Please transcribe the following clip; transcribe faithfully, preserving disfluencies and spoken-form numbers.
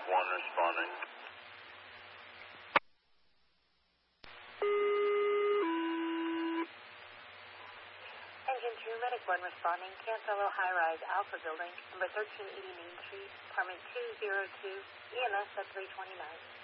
one responding. Engine two, Medic one responding. Cancelo High Rise Alpha Building, number thirteen eighty Main Street, apartment two oh two, E M S at three twenty-nine.